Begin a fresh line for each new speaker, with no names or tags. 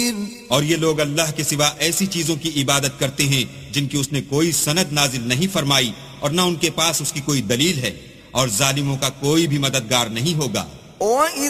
और ये लोग अल्लाह के सिवा ऐसी चीजों की इबादत करते हैं जिनकी उसने कोई सनद नाजिल नहीं फरमाई और न उनके पास उसकी कोई दलील है, और जालिमों का कोई भी मददगार नहीं होगा।